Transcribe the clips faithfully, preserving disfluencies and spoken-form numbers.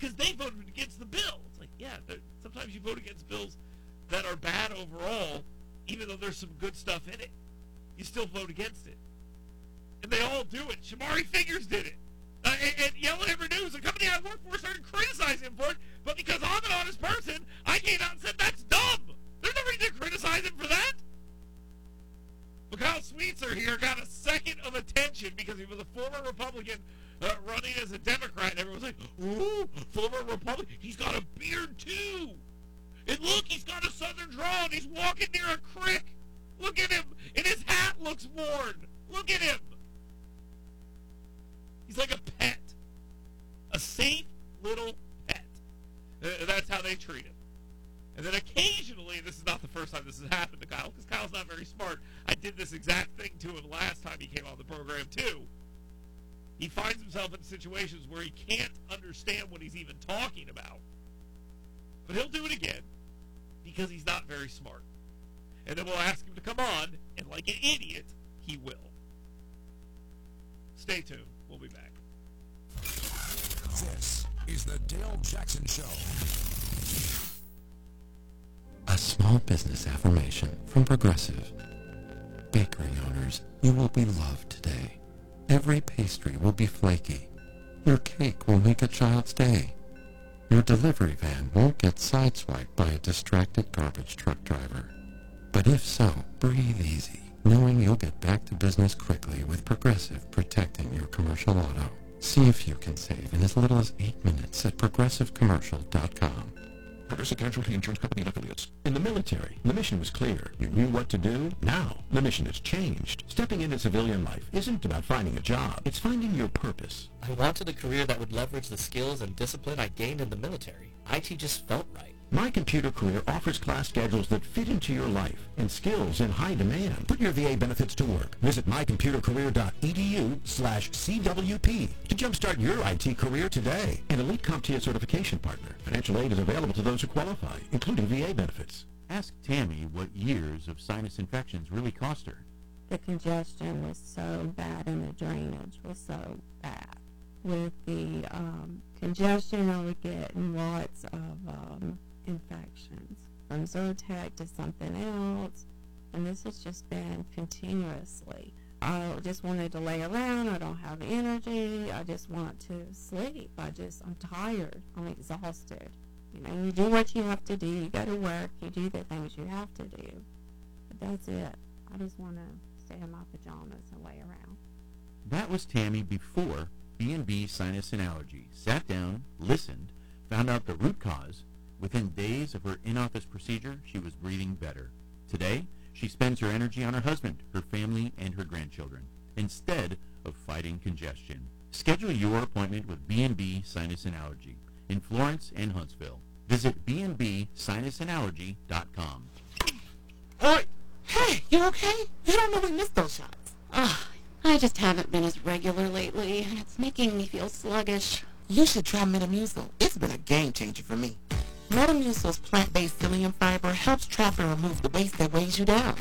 because they voted against the bill. It's like, yeah, sometimes you vote against bills that are bad overall, even though there's some good stuff in it. You still vote against it. And they all do it. Shamari Figures did it. Uh, and, and Yellow Hammer News, the company I work for, started criticizing him for it, but because I'm an honest person, I came out and said, that's dumb. There's no reason to criticize him for that. But Kyle Sweetser here got a second of attention because he was a former Republican uh, running as a Democrat. And everyone's like, ooh, former Republican. He's got a beard, too. And look, he's got a southern drawl, and he's walking near a creek. Look at him. And his hat looks worn. Look at him. He's like a pet. A safe little pet. Uh, that's how they treat him. And then occasionally, this is not the first time this has happened to Kyle, because Kyle's not very smart. I did this exact thing to him last time he came on the program, too. He finds himself in situations where he can't understand what he's even talking about. But he'll do it again, because he's not very smart. And then we'll ask him to come on, and like an idiot, he will. Stay tuned. We'll be back. This is the Dale Jackson Show. A small business affirmation from Progressive. Bakery owners, you will be loved today. Every pastry will be flaky. Your cake will make a child's day. Your delivery van won't get sideswiped by a distracted garbage truck driver. But if so, breathe easy, knowing you'll get back to business quickly with Progressive protecting your commercial auto. See if you can save in as little as eight minutes at progressive commercial dot com. Progressive Casualty Insurance Company and affiliates. In the military, the mission was clear. You knew what to do. Now, the mission has changed. Stepping into civilian life isn't about finding a job. It's finding your purpose. I wanted a career that would leverage the skills and discipline I gained in the military. I T just felt right. My Computer Career offers class schedules that fit into your life and skills in high demand. Put your V A benefits to work. Visit my computer career dot e d u slash C W P to jumpstart your I T career today. An Elite CompTIA certification partner. Financial aid is available to those who qualify, including V A benefits. Ask Tammy what years of sinus infections really cost her. The congestion was so bad and the drainage was so bad. With the um, congestion, I would get lots of um, infections from Zyrtec to something else, and this has just been continuously. I just wanted to lay around. I don't have energy. I just want to sleep. I just, I'm tired. I'm exhausted. You know, you do what you have to do. You go to work. You do the things you have to do. But that's it. I just want to stay in my pajamas and lay around. That was Tammy before B and B Sinus and Allergy. Sat down, listened, found out the root cause. Within days of her in-office procedure, she was breathing better. Today, she spends her energy on her husband, her family, and her grandchildren, instead of fighting congestion. Schedule your appointment with B and B Sinus and Allergy in Florence and Huntsville. Visit b and b sinus and allergy dot com. Oi! Hey, you okay? You don't know we missed those shots. Ugh, I just haven't been as regular lately, and it's making me feel sluggish. You should try Metamucil. It's been a game changer for me. Metamucil's plant-based psyllium fiber helps trap and remove the waste that weighs you down.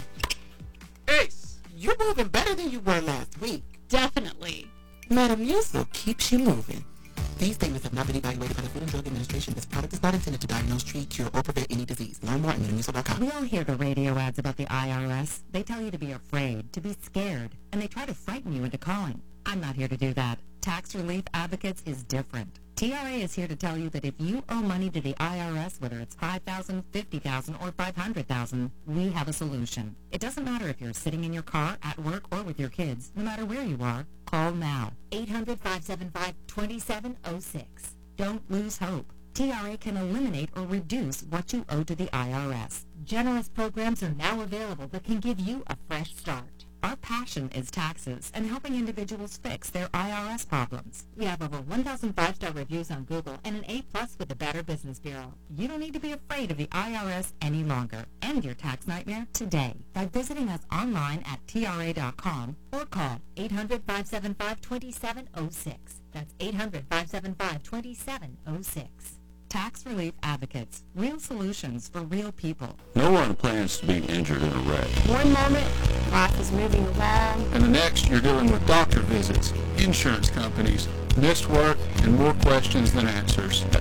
Ace, you're moving better than you were last week. Definitely. Metamucil keeps you moving. These statements have not been evaluated by the Food and Drug Administration. This product is not intended to diagnose, treat, cure, or prevent any disease. Learn more at metamucil dot com. We all hear the radio ads about the I R S. They tell you to be afraid, to be scared, and they try to frighten you into calling. I'm not here to do that. Tax Relief Advocates is different. T R A is here to tell you that if you owe money to the I R S, whether it's five thousand dollars, fifty thousand dollars, or five hundred thousand dollars, we have a solution. It doesn't matter if you're sitting in your car, at work, or with your kids. No matter where you are, call now. eight hundred, five seven five, two seven zero six. Don't lose hope. T R A can eliminate or reduce what you owe to the I R S. Generous programs are now available that can give you a fresh start. Our passion is taxes and helping individuals fix their I R S problems. We have over one thousand five-star reviews on Google and an A plus with the Better Business Bureau. You don't need to be afraid of the I R S any longer. End your tax nightmare today by visiting us online at T R A dot com or call eight hundred, five seven five, two seven zero six. That's eight hundred, five seven five, two seven zero six. Tax Relief Advocates. Real solutions for real people. No one plans to be injured in a wreck. One moment, life is moving along. And the next, you're dealing with doctor visits, insurance companies, missed work, and more questions than answers. At the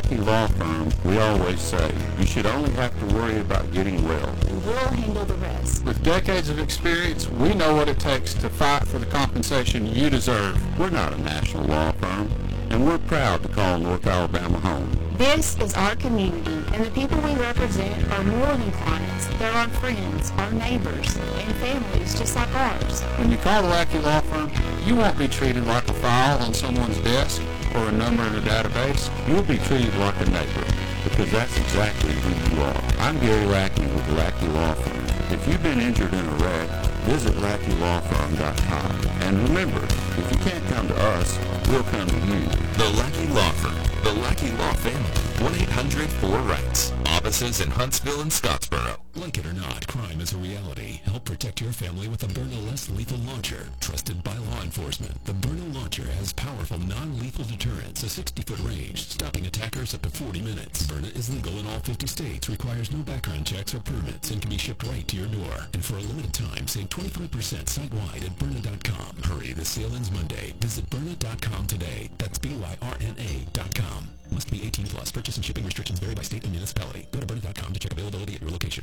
Lackey Law Firm, we always say, you should only have to worry about getting well. We'll handle the rest. With decades of experience, we know what it takes to fight for the compensation you deserve. We're not a national law firm, and we're proud to call North Alabama home. This is our community, and the people we represent are more than clients. They're our friends, our neighbors, and families just like ours. When you call the Lackey Law Firm, you won't be treated like a file on someone's desk or a number in a database. You'll be treated like a neighbor, because that's exactly who you are. I'm Gary Lackey with the Lackey Law Firm. If you've been injured in a wreck, visit lackey law firm dot com. And remember, if you can't come to us, we'll come to you. The Lackey Law Firm. The Lackey Law family. one eight hundred four rights. Offices in Huntsville and Scottsboro. Like it or not, crime is a reality. Help protect your family with the Byrna Less Lethal Launcher. Trusted by law enforcement, the Byrna Launcher has powerful non-lethal deterrence, a sixty-foot range, stopping attackers up to forty minutes. Byrna is legal in all fifty states, requires no background checks or permits, and can be shipped right to your door. And for a limited time, save twenty-five percent site-wide at Byrna dot com. Hurry, the sale ends Monday. Visit Byrna dot com today. That's B Y R N A dot com. Must be eighteen plus. Purchase and shipping restrictions vary by state and municipality. Go to Byrna dot com to check availability at your location.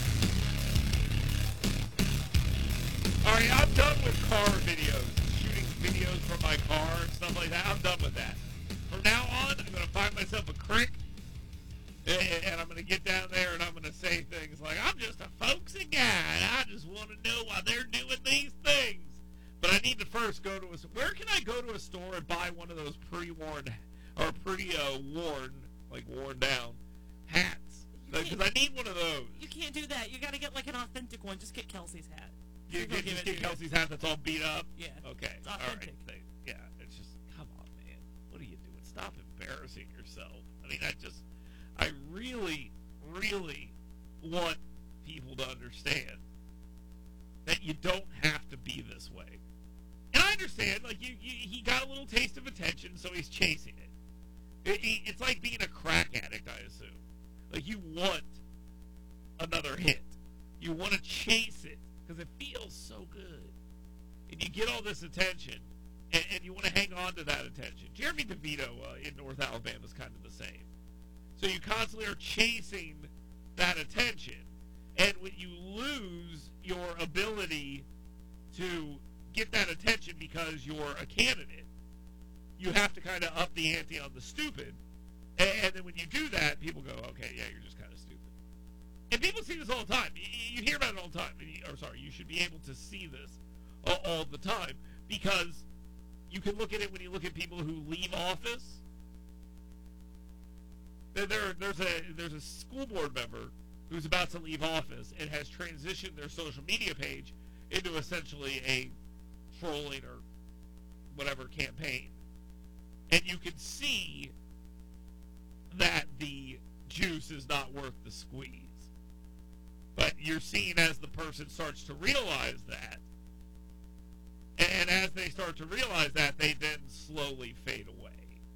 All right, I'm done with car videos, shooting videos from my car and stuff like that. I'm done with that. From now on, I'm going to find myself a crick, and I'm going to get down there and I'm going to say things like, I'm just a folksy guy, and I just want to know why they're doing these things. But I need to first go to a, where can I go to a store and buy one of those pre-worn, or pre-worn, like worn down, hats? Because I need one of those. You can't do that. You got to get like an authentic one. Just get Kelsey's hat. You get, just get Kelsey's hat that's all beat up? Yeah. Okay. It's authentic. All right. Yeah, it's just, come on, man. What are you doing? Stop embarrassing yourself. I mean, I just, I really, really want people to understand that you don't have to be this way. And I understand, like, you, you he got a little taste of attention, so he's chasing it. it, it it's like being a crack addict, I assume. Like, you want another hit. You want to chase it. Because it feels so good. And you get all this attention, and, and you want to hang on to that attention. Jeremy DeVito uh, in North Alabama is kind of the same. So you constantly are chasing that attention. And when you lose your ability to get that attention because you're a candidate, you have to kind of up the ante on the stupid. And, and then when you do that, people go, okay, yeah, you're just kind of stupid. And people see this all the time. You hear about it all the time. Or sorry, you should be able to see this all, all the time because you can look at it when you look at people who leave office. There, there, there's a there's a school board member who's about to leave office and has transitioned their social media page into essentially a trolling or whatever campaign, and you can see that the juice is not worth the squeeze. But you're seeing as the person starts to realize that, and as they start to realize that, they then slowly fade away.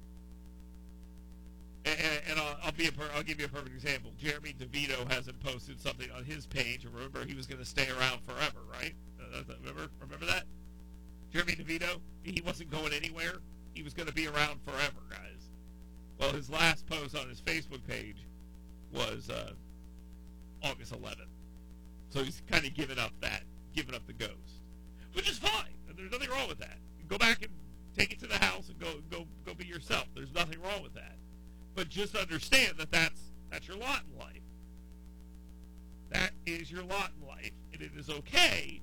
And, and I'll, I'll be a per, I'll give you a perfect example. Jeremy DeVito hasn't posted something on his page. Remember, he was going to stay around forever, right? Uh, remember, remember that? Jeremy DeVito, he wasn't going anywhere. He was going to be around forever, guys. Well, his last post on his Facebook page was uh, August eleventh. So he's kind of given up that, given up the ghost, which is fine. There's nothing wrong with that. Go back and take it to the house and go, go, go be yourself. There's nothing wrong with that. But just understand that that's that's your lot in life. That is your lot in life, and it is okay.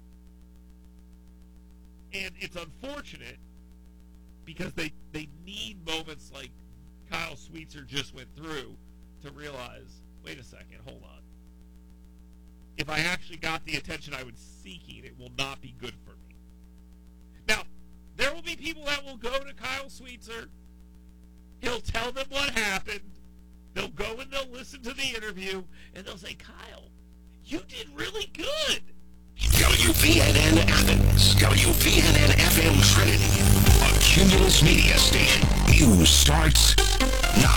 And it's unfortunate because they they need moments like Kyle Sweetser just went through to realize, wait a second, hold on. If I actually got the attention I was seeking, it will not be good for me. Now, there will be people that will go to Kyle Sweetser. He'll tell them what happened. They'll go and they'll listen to the interview, and they'll say, Kyle, you did really good. W V N N Athens, W V N N F M Trinity, a Cumulus Media station. News starts now.